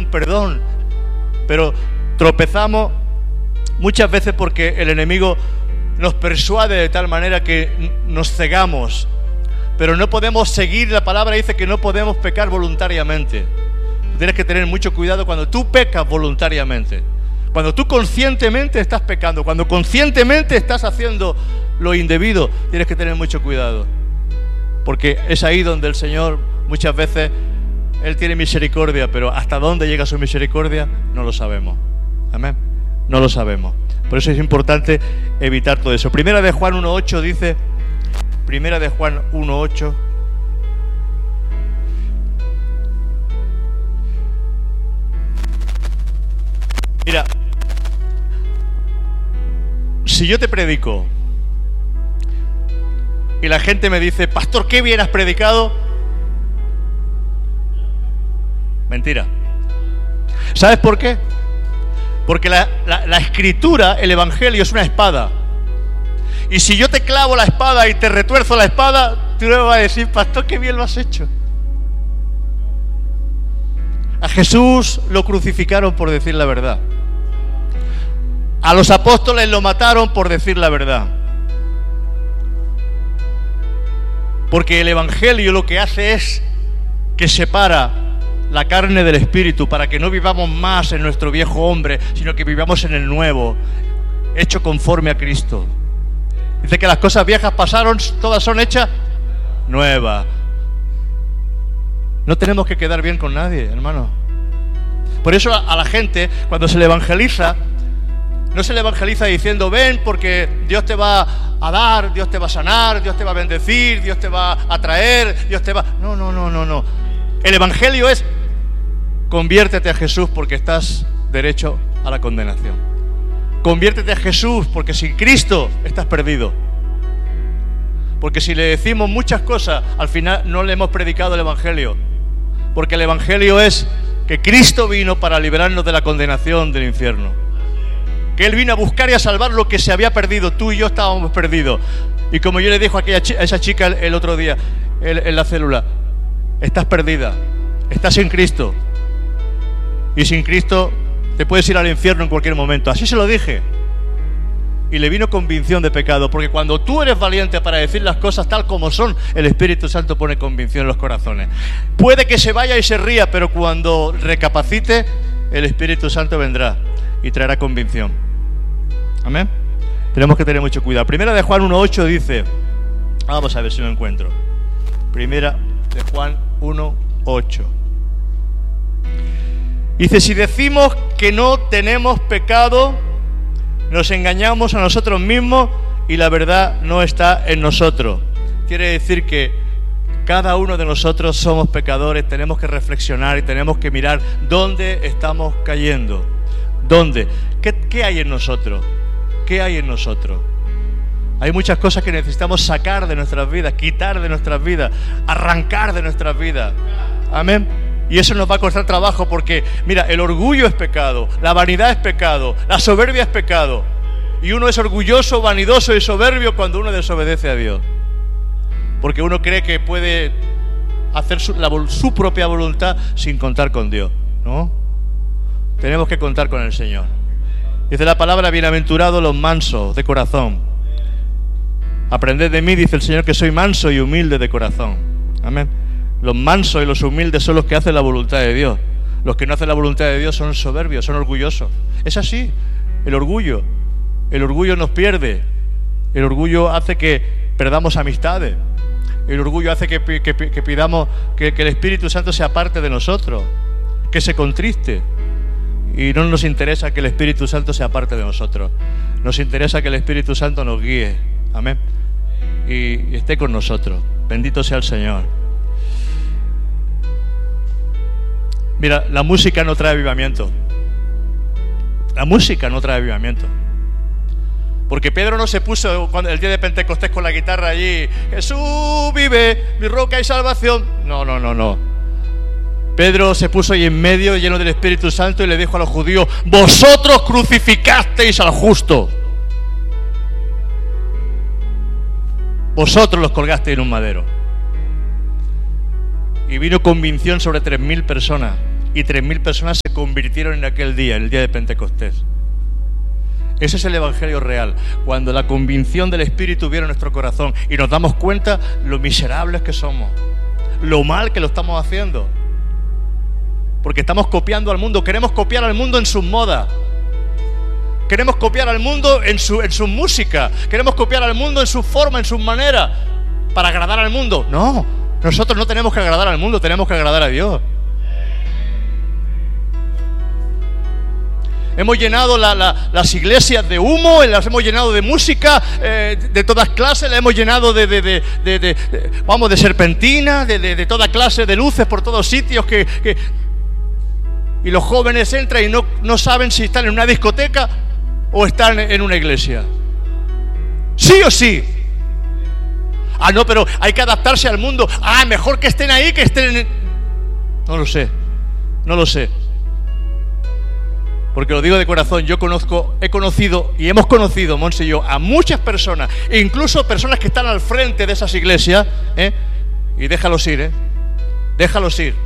perdón, pero tropezamos muchas veces porque el enemigo nos persuade de tal manera que nos cegamos. Pero no podemos seguir, la palabra dice que no podemos pecar voluntariamente. Tienes que tener mucho cuidado cuando tú pecas voluntariamente. Cuando tú conscientemente estás pecando, cuando conscientemente estás haciendo lo indebido, tienes que tener mucho cuidado. Porque es ahí donde el Señor muchas veces, Él tiene misericordia, pero hasta dónde llega su misericordia no lo sabemos. Amén. No lo sabemos. Por eso es importante evitar todo eso. Primera de Juan 1:8 dice, Primera de Juan 1:8. Mira, si yo te predico y la gente me dice, pastor, qué bien has predicado, mentira. ¿Sabes por qué? Porque la escritura, el evangelio es una espada. Y si yo te clavo la espada y te retuerzo la espada, tú me vas a decir, pastor, qué bien lo has hecho. A Jesús lo crucificaron por decir la verdad. A los apóstoles lo mataron por decir la verdad. Porque el evangelio lo que hace es que separa la carne del espíritu, para que no vivamos más en nuestro viejo hombre, sino que vivamos en el nuevo, hecho conforme a Cristo. Dice que las cosas viejas pasaron, todas son hechas nuevas. No tenemos que quedar bien con nadie, hermano. Por eso a la gente, cuando se le evangeliza, no se le evangeliza diciendo, ven porque Dios te va a dar, Dios te va a sanar, Dios te va a bendecir, Dios te va a traer, Dios te va... No. El evangelio es, conviértete a Jesús porque estás derecho a la condenación. Conviértete a Jesús porque sin Cristo estás perdido. Porque si le decimos muchas cosas, al final no le hemos predicado el evangelio. Porque el evangelio es que Cristo vino para liberarnos de la condenación del infierno. Que Él vino a buscar y a salvar lo que se había perdido. Tú y yo estábamos perdidos. Y como yo le dije a esa chica el otro día en la célula, estás perdida, estás sin Cristo. Y sin Cristo te puedes ir al infierno en cualquier momento. Así se lo dije. Y le vino convicción de pecado. Porque cuando tú eres valiente para decir las cosas tal como son, el Espíritu Santo pone convicción en los corazones. Puede que se vaya y se ría, pero cuando recapacite, el Espíritu Santo vendrá y traerá convicción. Amén. Tenemos que tener mucho cuidado. Primera de Juan 1:8 dice, vamos a ver si lo encuentro. Primera de Juan 1:8. Dice, si decimos que no tenemos pecado, nos engañamos a nosotros mismos y la verdad no está en nosotros. Quiere decir que cada uno de nosotros somos pecadores, tenemos que reflexionar y tenemos que mirar dónde estamos cayendo. ¿Dónde? ¿Qué hay en nosotros? ¿Qué hay en nosotros? Hay muchas cosas que necesitamos sacar de nuestras vidas, quitar de nuestras vidas, arrancar de nuestras vidas. Amén. Y eso nos va a costar trabajo porque, mira, el orgullo es pecado, la vanidad es pecado, la soberbia es pecado. Y uno es orgulloso, vanidoso y soberbio cuando uno desobedece a Dios. Porque uno cree que puede hacer su propia voluntad sin contar con Dios, ¿no? Tenemos que contar con el Señor. Dice la palabra, bienaventurados los mansos de corazón. Aprended de mí, dice el Señor, que soy manso y humilde de corazón. Amén. Los mansos y los humildes son los que hacen la voluntad de Dios. Los que no hacen la voluntad de Dios son soberbios, son orgullosos. Es así, el orgullo nos pierde. El orgullo hace que perdamos amistades. El orgullo hace que pidamos que el Espíritu Santo se aparte de nosotros, que se contriste. Y no nos interesa que el Espíritu Santo se aparte de nosotros. Nos interesa que el Espíritu Santo nos guíe. Amén. Y esté con nosotros. Bendito sea el Señor. Mira, la música no trae avivamiento. La música no trae avivamiento. Porque Pedro no se puso el día de Pentecostés con la guitarra allí, Jesús vive, mi roca y salvación. No. Pedro se puso ahí en medio, lleno del Espíritu Santo, y le dijo a los judíos, vosotros crucificasteis al justo. Vosotros los colgasteis en un madero. Y vino convicción sobre 3.000 personas y 3.000 personas se convirtieron en aquel día, el día de Pentecostés. Ese es el Evangelio real, cuando la convicción del Espíritu viene en nuestro corazón y nos damos cuenta lo miserables que somos, lo mal que lo estamos haciendo, porque estamos copiando al mundo, queremos copiar al mundo en sus modas, queremos copiar al mundo en su música, queremos copiar al mundo en su forma, en sus maneras, para agradar al mundo. No, nosotros no tenemos que agradar al mundo, tenemos que agradar a Dios. Hemos llenado las iglesias de humo, las hemos llenado de música de todas clases, las hemos llenado de serpentina, de toda clase de luces por todos sitios y los jóvenes entran y no saben si están en una discoteca o están en una iglesia. ¿Sí o sí? Ah, no, pero hay que adaptarse al mundo. Ah, mejor que estén ahí que estén en... No lo sé. Porque lo digo de corazón, he conocido y hemos conocido, Monse y yo, a muchas personas, e incluso personas que están al frente de esas iglesias, y déjalos ir, déjalos ir.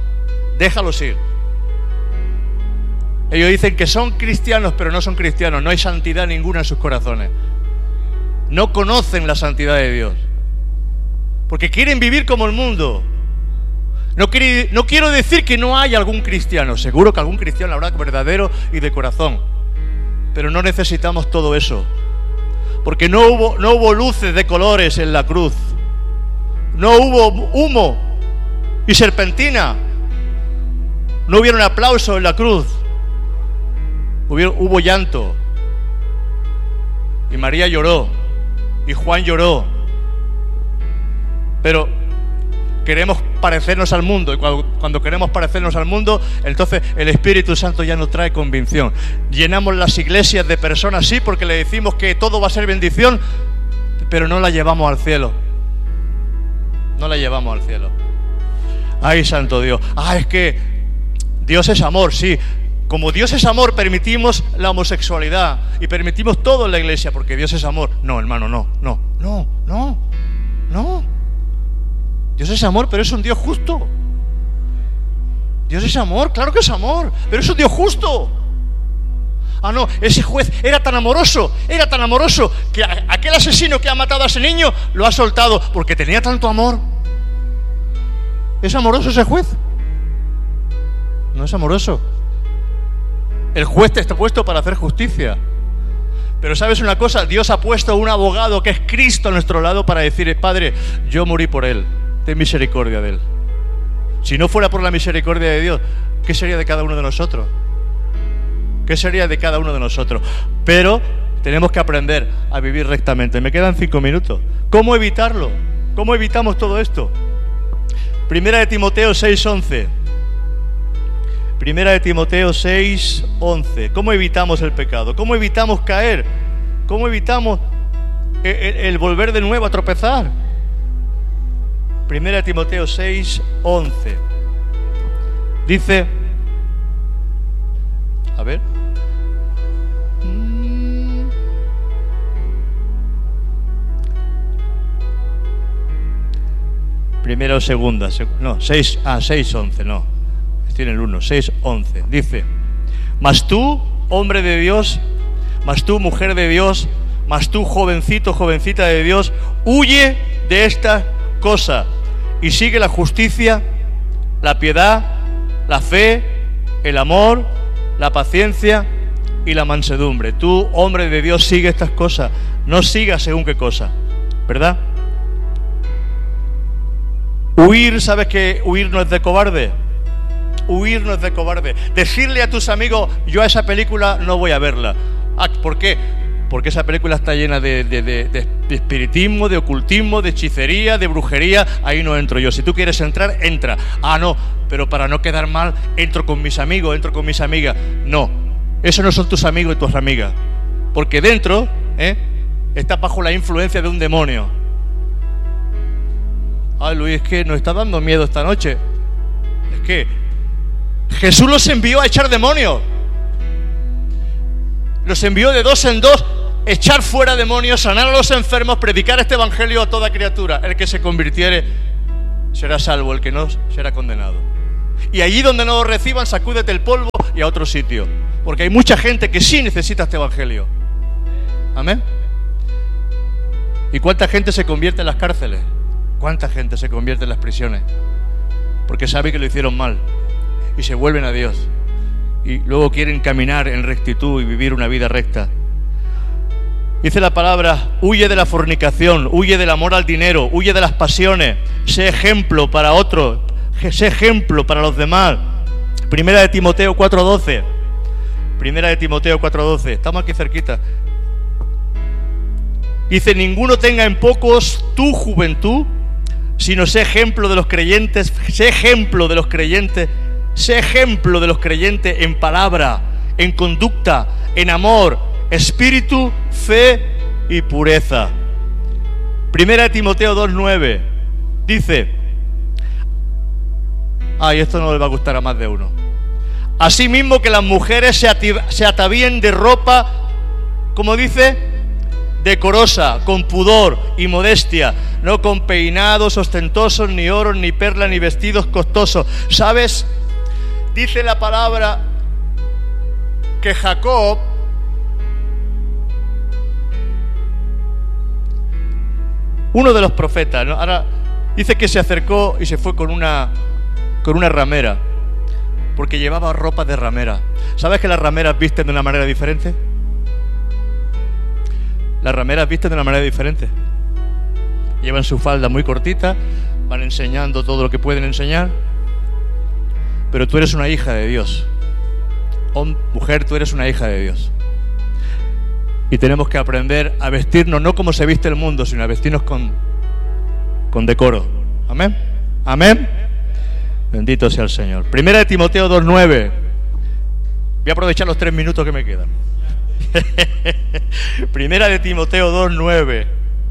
Ellos dicen que son cristianos, pero no son cristianos, no hay santidad ninguna en sus corazones. No conocen la santidad de Dios, porque quieren vivir como el mundo. No quiero decir que no haya algún cristiano, seguro que algún cristiano habrá verdadero y de corazón, pero no necesitamos todo eso, porque no hubo luces de colores en la cruz, no hubo humo y serpentina, no hubieron aplausos en la cruz, hubo llanto, y María lloró, y Juan lloró, pero queremos parecernos al mundo, y cuando queremos parecernos al mundo, entonces el Espíritu Santo ya nos trae convicción. Llenamos las iglesias de personas, sí, porque le decimos que todo va a ser bendición, pero no la llevamos al cielo. No la llevamos al cielo. Ay, santo Dios. Ah, es que Dios es amor, sí. Como Dios es amor, permitimos la homosexualidad y permitimos todo en la iglesia, porque Dios es amor. No, hermano, no. Dios es amor, pero es un Dios justo. Dios es amor, claro que es amor, pero es un Dios justo. Ah, no, ese juez era tan amoroso que aquel asesino que ha matado a ese niño lo ha soltado porque tenía tanto amor. ¿Es amoroso ese juez? No es amoroso. El juez te está puesto para hacer justicia. Pero ¿sabes una cosa? Dios ha puesto un abogado que es Cristo a nuestro lado para decir: Padre, yo morí por él, ten misericordia de él. Si no fuera por la misericordia de Dios, ¿qué sería de cada uno de nosotros? ¿Qué sería de cada uno de nosotros? Pero tenemos que aprender a vivir rectamente. Me quedan 5 minutos. ¿Cómo evitarlo? ¿Cómo evitamos todo esto? Primera de Timoteo 6:11. Primera de Timoteo 6:11. ¿Cómo evitamos el pecado? ¿Cómo evitamos caer? ¿Cómo evitamos el volver de nuevo a tropezar? Primera de Timoteo 6:11. Dice, a ver. Primera o segunda, no, 6:11, no. Estoy en el 1, 6:11. Dice: mas tú, hombre de Dios, mas tú, mujer de Dios, mas tú, jovencito, jovencita de Dios, huye de esta cosa y sigue la justicia, la piedad, la fe, el amor, la paciencia y la mansedumbre. Tú, hombre de Dios, sigue estas cosas, no sigas según qué cosa, ¿verdad? Huir, ¿sabes que huir no es de cobarde? Huir no es de cobarde. Decirle a tus amigos: yo a esa película no voy a verla. ¿Por qué? Porque esa película está llena de espiritismo, de ocultismo, de hechicería, de brujería. Ahí no entro yo. Si tú quieres entrar, entra. Ah, no, pero para no quedar mal, entro con mis amigos, entro con mis amigas. No, esos no son tus amigos y tus amigas. Porque dentro, estás bajo la influencia de un demonio. Ay, Luis, es que nos está dando miedo esta noche. Es que Jesús los envió a echar demonios. Los envió de 2 en 2, echar fuera demonios, sanar a los enfermos, predicar este evangelio a toda criatura. El que se convirtiere será salvo, el que no será condenado. Y allí donde no lo reciban, sacúdete el polvo y a otro sitio. Porque hay mucha gente que sí necesita este evangelio. Amén. ¿Y cuánta gente se convierte en las cárceles? ¿Cuánta gente se convierte en las prisiones? Porque sabe que lo hicieron mal y se vuelven a Dios. Y luego quieren caminar en rectitud y vivir una vida recta. Dice la palabra: huye de la fornicación, huye del amor al dinero, huye de las pasiones, sé ejemplo para otros, sé ejemplo para los demás. Primera de Timoteo 4:12. Primera de Timoteo 4:12. Estamos aquí cerquita. Dice: ninguno tenga en pocos tu juventud, sino sé ejemplo de los creyentes, sé ejemplo de los creyentes, sé ejemplo de los creyentes en palabra, en conducta, en amor, espíritu, fe y pureza. Primera de Timoteo 2:9 dice: ay, esto no le va a gustar a más de uno. Asimismo que las mujeres se atavíen de ropa, como dice, decorosa, con pudor y modestia, no con peinados ostentosos, ni oro, ni perlas, ni vestidos costosos. ¿Sabes? Dice la palabra que Jacob uno de los profetas, ¿no? Ahora dice que se acercó y se fue con una ramera, porque llevaba ropa de ramera. ¿Sabes que las rameras visten de una manera diferente? Las rameras visten de una manera diferente. Llevan su falda muy cortita, van enseñando todo lo que pueden enseñar. Pero tú eres una hija de Dios. Mujer, tú eres una hija de Dios. Y tenemos que aprender a vestirnos no como se viste el mundo, sino a vestirnos con decoro. Amén. Amén. Bendito sea el Señor. Primera de Timoteo 2:9. Voy a aprovechar los 3 minutos que me quedan. Primera de Timoteo 2:9.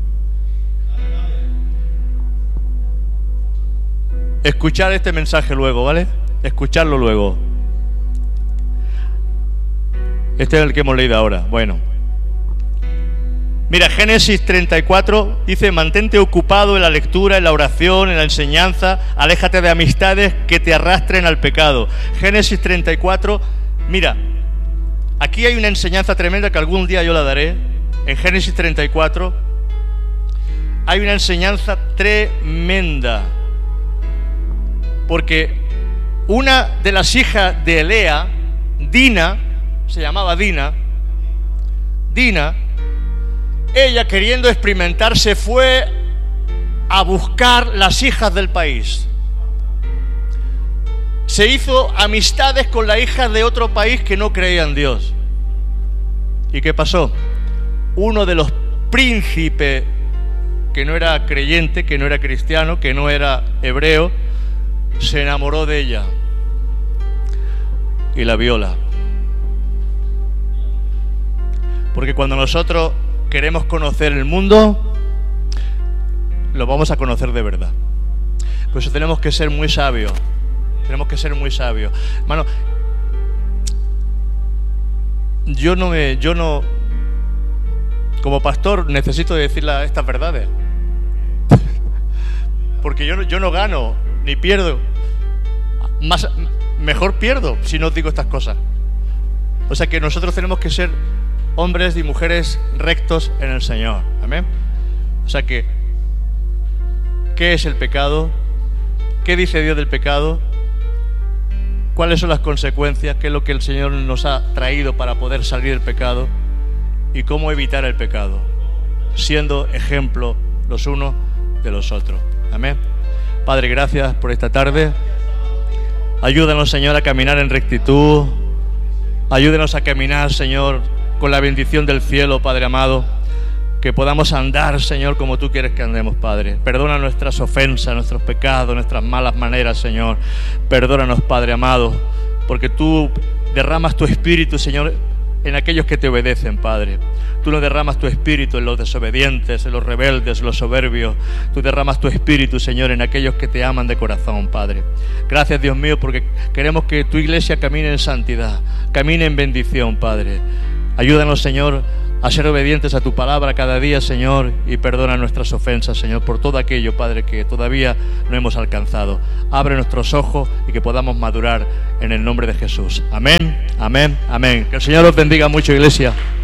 Escuchar este mensaje luego, ¿vale? Escucharlo luego. Este es el que hemos leído ahora. Bueno. Mira, Génesis 34 dice: mantente ocupado en la lectura, en la oración, en la enseñanza, aléjate de amistades que te arrastren al pecado. Génesis 34, mira, aquí hay una enseñanza tremenda que algún día yo la daré. En Génesis 34 hay una enseñanza tremenda, porque una de las hijas de Lea, Dina, se llamaba Dina, ella, queriendo experimentar, se fue a buscar las hijas del país. Se hizo amistades con las hijas de otro país que no creía en Dios. ¿Y qué pasó? Uno de los príncipes, que no era creyente, que no era cristiano, que no era hebreo, se enamoró de ella y la viola. Porque cuando nosotros queremos conocer el mundo, lo vamos a conocer de verdad. Por eso tenemos que ser muy sabios. Tenemos que ser muy sabios. Hermano, yo no, como pastor, necesito decir estas verdades. Porque yo no gano ni pierdo. Mejor pierdo si no digo estas cosas. O sea que nosotros tenemos que ser hombres y mujeres rectos en el Señor. Amén. O sea que, ¿qué es el pecado? ¿Qué dice Dios del pecado? ¿Cuáles son las consecuencias? ¿Qué es lo que el Señor nos ha traído para poder salir del pecado? ¿Y cómo evitar el pecado? Siendo ejemplo los unos de los otros. Amén. Padre, gracias por esta tarde. Ayúdanos, Señor, a caminar en rectitud. Ayúdanos a caminar, Señor, con la bendición del cielo, Padre amado, que podamos andar, Señor, como tú quieres que andemos, Padre. Perdona nuestras ofensas, nuestros pecados, nuestras malas maneras, Señor. Perdónanos, Padre amado, porque tú derramas tu espíritu, Señor, en aquellos que te obedecen, Padre. Tú no derramas tu espíritu en los desobedientes, en los rebeldes, en los soberbios. Tú derramas tu espíritu, Señor, en aquellos que te aman de corazón, Padre. Gracias, Dios mío, porque queremos que tu iglesia camine en santidad, camine en bendición, Padre. Ayúdanos, Señor, a ser obedientes a tu palabra cada día, Señor, y perdona nuestras ofensas, Señor, por todo aquello, Padre, que todavía no hemos alcanzado. Abre nuestros ojos y que podamos madurar en el nombre de Jesús. Amén, amén, amén. Que el Señor os bendiga mucho, iglesia.